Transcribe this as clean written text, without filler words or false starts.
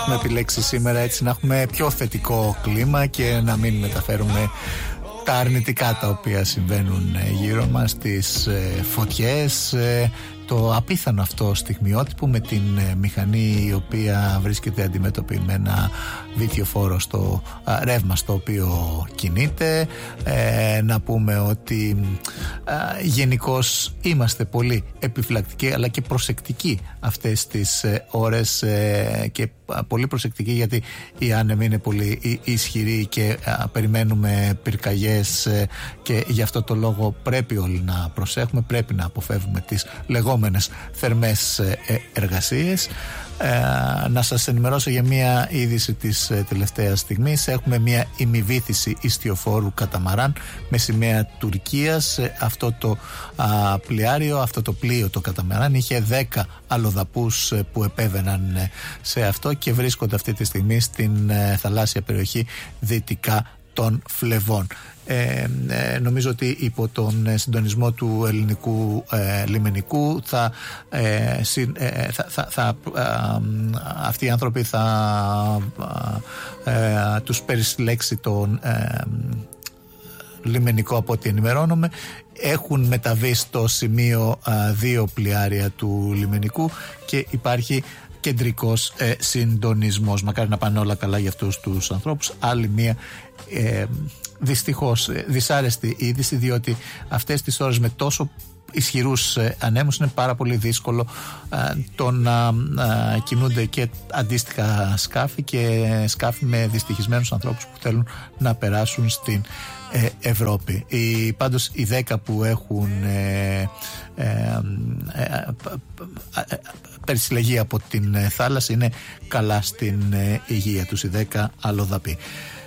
έχουμε επιλέξει σήμερα έτσι να έχουμε πιο θετικό κλίμα και να μην μεταφέρουμε τα αρνητικά τα οποία συμβαίνουν γύρω μας, τις φωτιές, το απίθανο αυτό στιγμιότυπο με την μηχανή η οποία βρίσκεται αντιμέτωπη με ένα βιτιοφόρο στο ρεύμα στο οποίο κινείται. Να πούμε ότι γενικώς είμαστε πολύ επιφυλακτικοί αλλά και προσεκτικοί αυτές τις ώρες, και πολύ προσεκτικοί γιατί οι άνεμοι είναι πολύ ισχυροί και περιμένουμε πυρκαγιές, και γι' αυτό το λόγο πρέπει όλοι να προσέχουμε, πρέπει να αποφεύγουμε τις λεγόμενες θερμές εργασίες. Να σας ενημερώσω για μια είδηση της τελευταίας στιγμής. Έχουμε μια ημιβήθηση ιστιοφόρου καταμαράν με σημαία Τουρκίας. Αυτό το πλοιάριο, αυτό το πλοίο το καταμαράν είχε 10 αλλοδαπούς που επέβαιναν σε αυτό και βρίσκονται αυτή τη στιγμή στην θαλάσσια περιοχή δυτικά των Φλεβών. Νομίζω ότι υπό τον συντονισμό του ελληνικού λιμενικού αυτοί οι άνθρωποι θα τους περισυλλέξει τον λιμενικό, από ό,τι ενημερώνομαι. Έχουν μεταβεί στο σημείο 2 πλοιάρια του λιμενικού και υπάρχει κεντρικός συντονισμός. Μακάρι να πάνε όλα καλά για αυτούς τους ανθρώπους. Άλλη μία δυστυχώς δυσάρεστη είδηση, διότι αυτές τις ώρες με τόσο ισχυρούς ανέμους είναι πάρα πολύ δύσκολο το να κινούνται και αντίστοιχα σκάφη και σκάφη με δυστυχισμένους ανθρώπους που θέλουν να περάσουν στην Ευρώπη. Πάντως οι 10 που έχουν περισυλλεγεί από την θάλασσα είναι καλά στην υγεία τους, οι 10 αλλοδαποί.